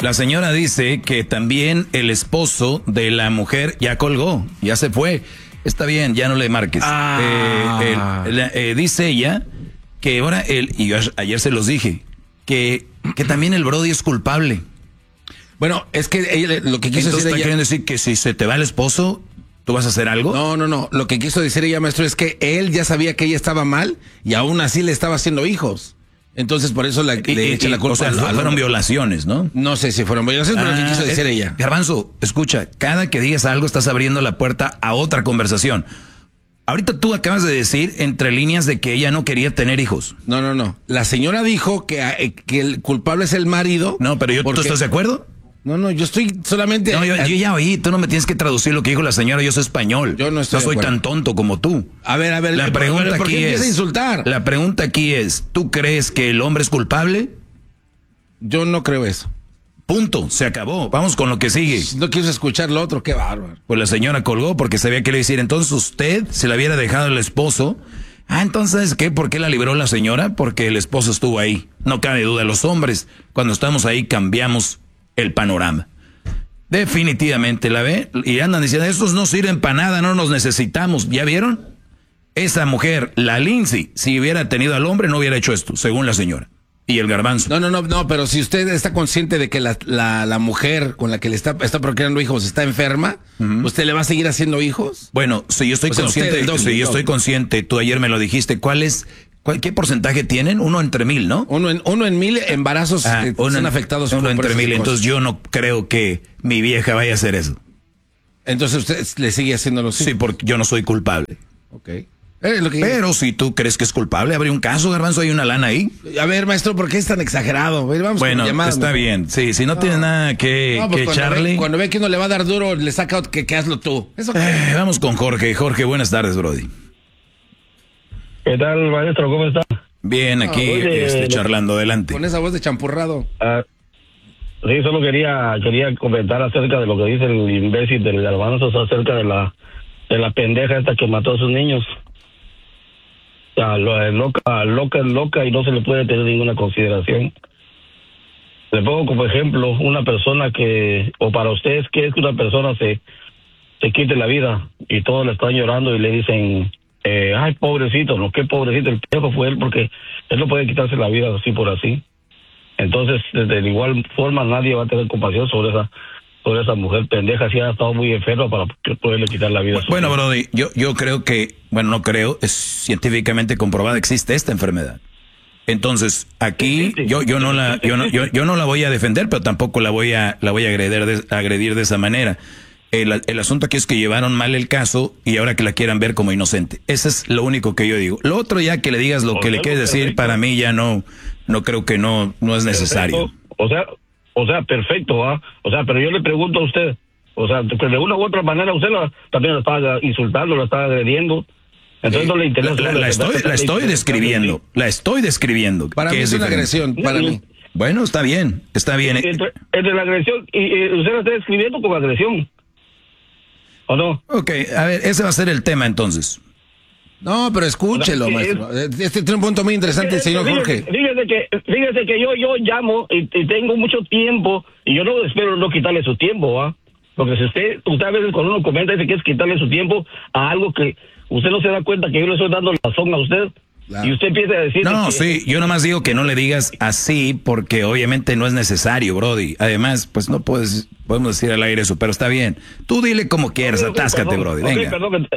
La señora dice que también el esposo de la mujer ya colgó, ya se fue. Está bien, ya no le marques. Dice ella que ahora y yo ayer se los dije, que también el Brody es culpable. Bueno, es que ella, lo que quiso decir ella... ¿Quieren decir que si se te va el esposo, tú vas a hacer algo? No. Lo que quiso decir ella, maestro, es que él ya sabía que ella estaba mal y aún así le estaba haciendo hijos. Entonces, por eso le echa la culpa. O sea, fueron violaciones, ¿no? No sé si fueron violaciones, pero lo que quiso decir ella. Garbanzo, escucha, cada que digas algo estás abriendo la puerta a otra conversación. Ahorita tú acabas de decir entre líneas de que ella no quería tener hijos. No. La señora dijo que el culpable es el marido. No, pero ¿tú estás de acuerdo? No, yo estoy solamente... No, yo ya oí, tú no me tienes que traducir lo que dijo la señora, yo soy español. Yo no soy tan tonto como tú. A ver, la pregunta ¿por qué empieza a insultar? La pregunta aquí es, ¿tú crees que el hombre es culpable? Yo no creo eso. Punto, se acabó. Vamos con lo que sigue. No quiero escuchar lo otro, qué bárbaro. Pues la señora colgó porque sabía que le iba a decir, entonces usted se la hubiera dejado al esposo. Entonces, ¿qué? ¿Por qué la libró la señora? Porque el esposo estuvo ahí. No cabe duda, los hombres, cuando estamos ahí, cambiamos el panorama. Definitivamente, ¿la ve? Y andan diciendo, estos no sirven para nada, no nos necesitamos. ¿Ya vieron? Esa mujer, la Lindsay, si hubiera tenido al hombre, no hubiera hecho esto, según la señora. Y el Garbanzo. No, pero si usted está consciente de que la mujer con la que le está procreando hijos está enferma, ¿usted le va a seguir haciendo hijos? Bueno, si yo estoy consciente, estoy consciente, tú ayer me lo dijiste, ¿qué porcentaje tienen? 1 entre 1000, ¿no? 1 en 1000 embarazos son afectados. 1 entre 1000, entonces yo no creo que mi vieja vaya a hacer eso. Entonces usted le sigue haciéndolo así. Sí, porque yo no soy culpable. Ok. Pero si tú crees que es culpable, habría un caso, Garbanzo, hay una lana ahí. A ver, maestro, ¿por qué es tan exagerado? Vamos bueno, está bien. Sí, si no tiene nada que echarle. Cuando ve que uno le va a dar duro, le saca que hazlo tú. Vamos con Jorge. Jorge, buenas tardes, Brody. ¿Qué tal, maestro? ¿Cómo está? Bien, aquí charlando. Adelante. Con esa voz de champurrado. Sí, solo quería comentar acerca de lo que dice el imbécil del Garbanzo, acerca de la pendeja esta que mató a sus niños. O sea, loca es loca y no se le puede tener ninguna consideración. Le pongo como ejemplo una persona o para ustedes, ¿qué es que una persona se quite la vida? Y todos le están llorando y le dicen, ay, pobrecito, no, qué pobrecito, el pendejo fue él, porque él no puede quitarse la vida así por así. Entonces, de igual forma, nadie va a tener compasión sobre esa mujer pendeja, si ha estado muy enferma para poderle quitar la vida. Bueno, Brody, yo creo que, no creo, es científicamente comprobada, existe esta enfermedad. Entonces, aquí yo no la voy a defender, pero tampoco la voy a agredir de esa manera. El asunto aquí es que llevaron mal el caso y ahora que la quieran ver como inocente. Eso es lo único que yo digo. Lo otro, ya que le digas lo que le quieres decir, para mí ya no creo que no es necesario. O sea, perfecto, ¿ah? O sea, pero yo le pregunto a usted, o sea, que de una u otra manera usted también la está insultando, la está agrediendo. Entonces no le interesa. La estoy describiendo. Para mí es una agresión, para mí. Bueno, está bien. Entre la agresión y usted la está describiendo como agresión. ¿O no? Ok, a ver, ese va a ser el tema entonces. No, pero escúchelo, maestro. Este tiene un punto muy interesante, señor Jorge. Fíjese que yo llamo y tengo mucho tiempo y yo no espero no quitarle su tiempo, ¿ah? Porque si usted a veces cuando uno comenta dice que es quitarle su tiempo a algo que usted no se da cuenta que yo le estoy dando la razón a usted. Claro. Y usted empieza a decir... No, sí, yo nomás digo que no le digas así porque obviamente no es necesario, Brody. Además, pues no podemos decir al aire eso, pero está bien. Tú dile como quieras, atáscate, Brody, venga.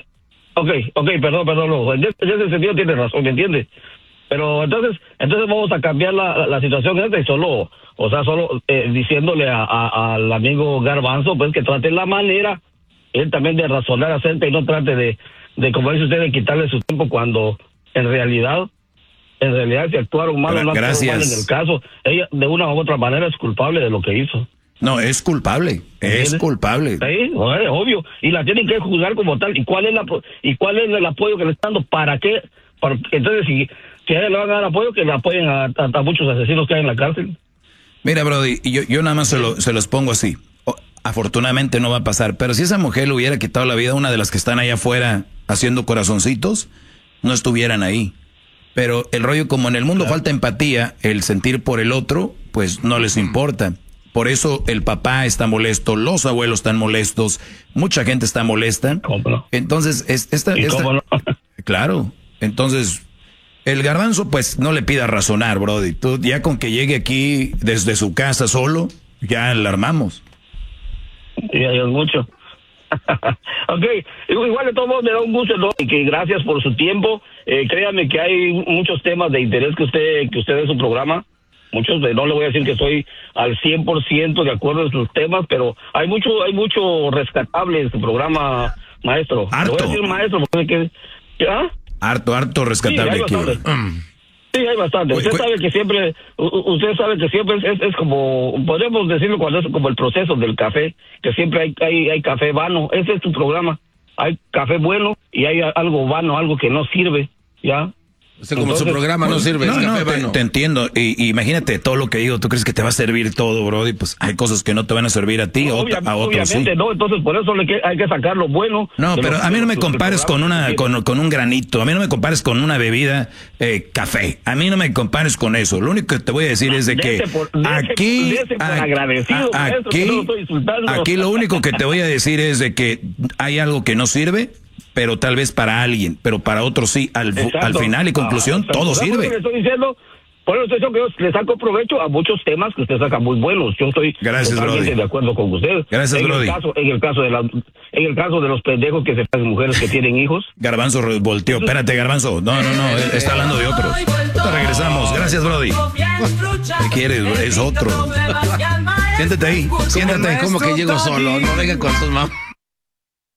Perdón, no. En ese sentido tiene razón, ¿me entiende? Pero entonces vamos a cambiar la situación esta y solo diciéndole al amigo Garbanzo, pues que trate la manera, él también de razonar acerca y no trate de como dice usted, de quitarle su tiempo cuando en realidad si actuaron mal o no actuaron mal en el caso, ella de una u otra manera es culpable de lo que hizo. No, es culpable. Es culpable. Sí, obvio. Y la tienen que juzgar como tal. ¿Y cuál es el apoyo que le están dando? ¿Para qué? Entonces, si a ella le van a dar apoyo, que le apoyen a muchos asesinos que hay en la cárcel. Mira, Brody, yo nada más se los pongo así. Afortunadamente no va a pasar. Pero si esa mujer le hubiera quitado la vida a una de las que están allá afuera haciendo corazoncitos, no estuvieran ahí. Pero el rollo, como en el mundo falta empatía, el sentir por el otro, pues no les importa. Por eso el papá está molesto, los abuelos están molestos, mucha gente está molesta. ¿Cómo no? Entonces, ¿Cómo no? Claro, entonces, el Garbanzo, pues, no le pida razonar, brody. Tú, ya con que llegue aquí desde su casa solo, ya la armamos. Ya es mucho. Ok, igual de todos modos me da un gusto, ¿no? Y que gracias por su tiempo. Créame que hay muchos temas de interés que usted en su programa. Muchos, no le voy a decir que estoy al 100% de acuerdo en sus temas, pero hay mucho rescatable en su programa, maestro. Harto. Le voy a decir maestro, porque ¿ah? Harto rescatable Sí, aquí. Sí, hay bastante. Usted sabe que siempre es como, podemos decirlo cuando es como el proceso del café, que siempre hay café vano. Ese es tu programa. Hay café bueno y hay algo vano, algo que no sirve, ¿ya? O sea, como su programa no sirve, es café vano. Te entiendo. Y imagínate todo lo que digo. ¿Tú crees que te va a servir todo, brody? Pues hay cosas que no te van a servir a ti, a otros obviamente sí. No, entonces por eso hay que sacar lo bueno. No, pero a mí no me compares con un granito. A mí no me compares con una bebida café. A mí no me compares con eso. Lo único que te voy a decir es de que aquí lo único que te voy a decir es de que hay algo que no sirve, pero tal vez para alguien, pero para otros sí. Al final y conclusión, todo sirve. Por eso estoy diciendo que yo le saco provecho a muchos temas que usted saca muy buenos. Yo estoy totalmente de acuerdo con usted. Gracias, Brody. En el caso de los pendejos que se hacen mujeres que tienen hijos. Garbanzo volteó. Espérate, Garbanzo. No, está hablando de otros. Te regresamos. Gracias, Brody. ¿Qué quieres? Es otro. Siéntate ahí. Siéntate. Como que llego solo. No venga con sus mamás.